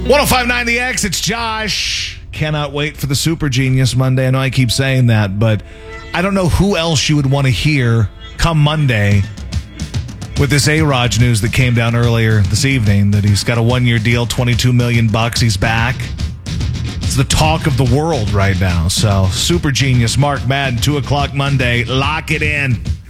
1059 The X, it's Josh. Cannot wait for the Super Genius Monday. I know I keep saying that, but I don't know who else you would want to hear come Monday with this A-Raj news that came down earlier this evening, that he's got a one-year deal, $22 million. He's back. It's the talk of the world right now. So, Super Genius, Mark Madden, 2 o'clock Monday. Lock it in.